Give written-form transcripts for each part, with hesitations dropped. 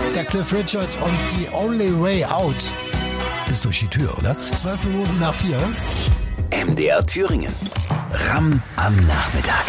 Der Cliff Richard und die Only Way Out ist durch die Tür, oder? 12 Minuten nach 4. MDR Thüringen. Ram am Nachmittag.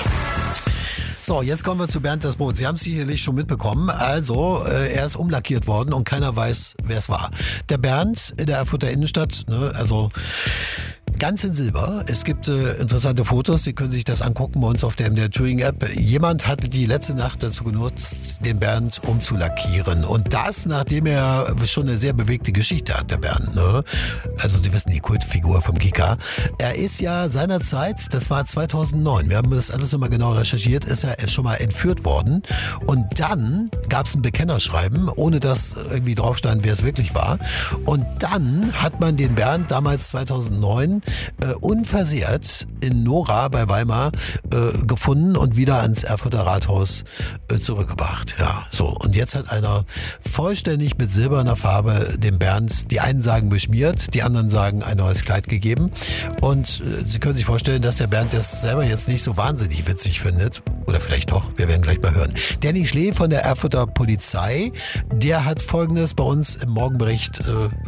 So, jetzt kommen wir zu Bernd das Brot. Sie haben es sicherlich schon mitbekommen. Also, er ist umlackiert worden und keiner weiß, wer es war. Der Bernd in der Erfurter Innenstadt, ne, also ganz in Silber. Es gibt interessante Fotos, Sie können sich das angucken bei uns auf der MDR Thüringen App. Jemand hatte die letzte Nacht dazu genutzt, den Bernd umzulackieren. Und das, nachdem er schon eine sehr bewegte Geschichte hat, der Bernd. Ne? Also Sie wissen, die Kultfigur vom Kika. Er ist ja seinerzeit, das war 2009, wir haben das alles nochmal genau recherchiert, ist er schon mal entführt worden. Und dann gab es ein Bekennerschreiben, ohne dass irgendwie drauf stand, wer es wirklich war. Und dann hat man den Bernd damals 2009 unversehrt in Nora bei Weimar gefunden und wieder ans Erfurter Rathaus zurückgebracht. Ja, so. Und jetzt hat einer vollständig mit silberner Farbe dem Bernd, die einen sagen beschmiert, die anderen sagen ein neues Kleid gegeben. Und Sie können sich vorstellen, dass der Bernd das selber jetzt nicht so wahnsinnig witzig findet. Oder vielleicht doch, wir werden gleich mal hören. Danny Schlee von der Erfurter Polizei, der hat Folgendes bei uns im Morgenbericht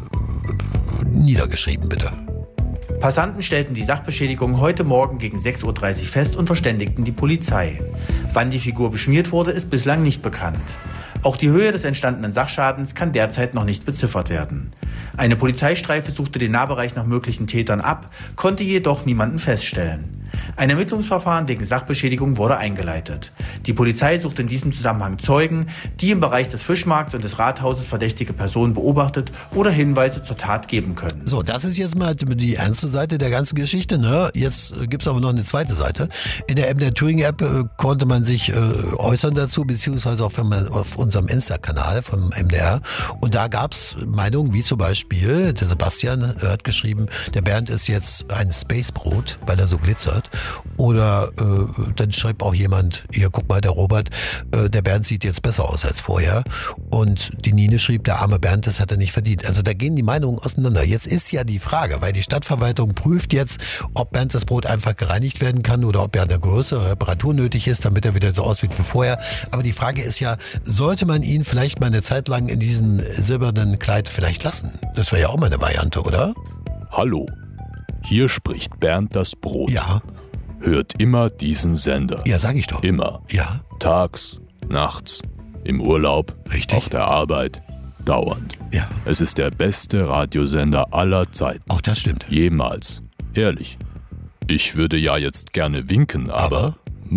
niedergeschrieben, bitte. Passanten stellten die Sachbeschädigung heute Morgen gegen 6.30 Uhr fest und verständigten die Polizei. Wann die Figur beschmiert wurde, ist bislang nicht bekannt. Auch die Höhe des entstandenen Sachschadens kann derzeit noch nicht beziffert werden. Eine Polizeistreife suchte den Nahbereich nach möglichen Tätern ab, konnte jedoch niemanden feststellen. Ein Ermittlungsverfahren wegen Sachbeschädigung wurde eingeleitet. Die Polizei sucht in diesem Zusammenhang Zeugen, die im Bereich des Fischmarkts und des Rathauses verdächtige Personen beobachtet oder Hinweise zur Tat geben können. So, das ist jetzt mal die ernste Seite der ganzen Geschichte. Ne? Jetzt gibt's aber noch eine zweite Seite. In der MDR Thüringen App konnte man sich äußern dazu, beziehungsweise auch auf unserem Insta-Kanal vom MDR. Und da gab's Meinungen, wie zum Beispiel, der Sebastian hat geschrieben, der Bernd ist jetzt ein Spacebrot, weil er so glitzert. Oder dann schreibt auch jemand, hier guck mal, der Robert, der Bernd sieht jetzt besser aus als vorher. Und die Nine schrieb, der arme Bernd, das hat er nicht verdient. Also da gehen die Meinungen auseinander. Jetzt ist ja die Frage, weil die Stadtverwaltung prüft jetzt, ob Bernd das Brot einfach gereinigt werden kann oder ob er eine größere Reparatur nötig ist, damit er wieder so aussieht wie vorher. Aber die Frage ist ja, sollte man ihn vielleicht mal eine Zeit lang in diesem silbernen Kleid vielleicht lassen? Das wäre ja auch mal eine Variante, oder? Hallo, hier spricht Bernd das Brot. Ja. Hört immer diesen Sender. Ja, sag ich doch. Immer. Ja. Tags, nachts, im Urlaub, richtig, auf der Arbeit, dauernd. Ja. Es ist der beste Radiosender aller Zeiten. Auch das stimmt. Jemals. Ehrlich. Ich würde ja jetzt gerne winken, aber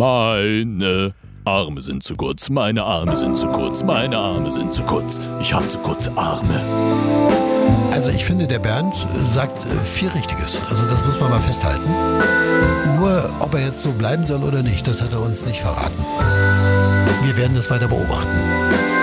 meine Arme sind zu kurz, meine Arme sind zu kurz, meine Arme sind zu kurz. Ich habe zu kurze Arme. Also ich finde, der Bernd sagt viel Richtiges. Also das muss man mal festhalten. Nur, ob er jetzt so bleiben soll oder nicht, das hat er uns nicht verraten. Wir werden das weiter beobachten.